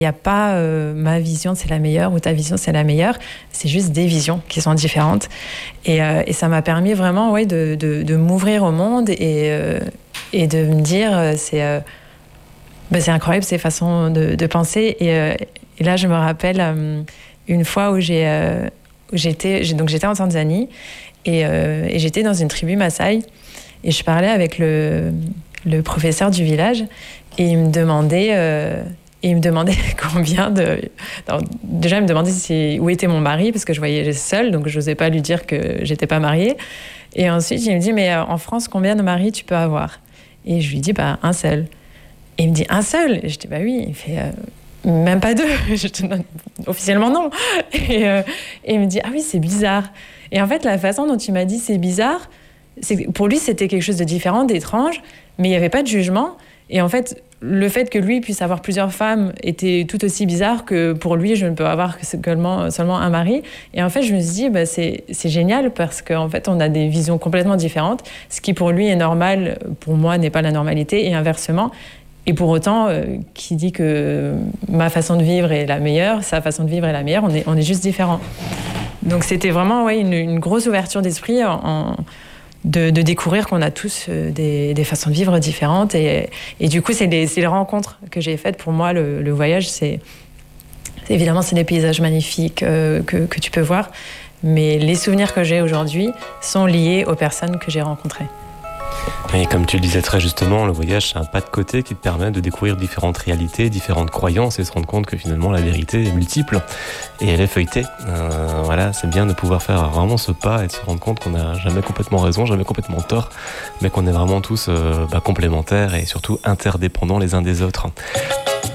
Il n'y a pas ma vision c'est la meilleure ou ta vision c'est la meilleure, c'est juste des visions qui sont différentes. Et ça m'a permis vraiment de m'ouvrir au monde et de me dire c'est incroyable ces façons de penser. Et là je me rappelle une fois où j'étais en Tanzanie et j'étais dans une tribu Maasai et je parlais avec le professeur du village et il me demandait combien de... Alors, déjà, il me demandait où était mon mari, parce que je voyageais seule, donc je n'osais pas lui dire que j'étais pas mariée. Et ensuite, il me dit, mais en France, combien de maris tu peux avoir? Et je lui dis, un seul. Et il me dit, un seul? Et je dis, oui. Il fait, même pas deux. Je te donne... Officiellement, non. Et il me dit, ah oui, c'est bizarre. Et en fait, la façon dont il m'a dit, c'est bizarre, pour lui, c'était quelque chose de différent, d'étrange, mais il n'y avait pas de jugement. Et en fait, le fait que lui puisse avoir plusieurs femmes était tout aussi bizarre que pour lui, je ne peux avoir seulement un mari. Et en fait, je me suis dit, c'est génial parce qu'en fait, on a des visions complètement différentes. Ce qui pour lui est normal, pour moi, n'est pas la normalité et inversement. Et pour autant, qui dit que ma façon de vivre est la meilleure, sa façon de vivre est la meilleure, on est juste différents. Donc c'était vraiment une grosse ouverture d'esprit de découvrir qu'on a tous des façons de vivre différentes. Et du coup, c'est les rencontres que j'ai faites. Pour moi, le voyage, évidemment, c'est des paysages magnifiques que tu peux voir. Mais les souvenirs que j'ai aujourd'hui sont liés aux personnes que j'ai rencontrées. Et comme tu le disais très justement, le voyage, c'est un pas de côté qui te permet de découvrir différentes réalités, différentes croyances et se rendre compte que finalement la vérité est multiple et elle est feuilletée. Voilà, c'est bien de pouvoir faire vraiment ce pas et de se rendre compte qu'on n'a jamais complètement raison, jamais complètement tort, mais qu'on est vraiment tous complémentaires et surtout interdépendants les uns des autres.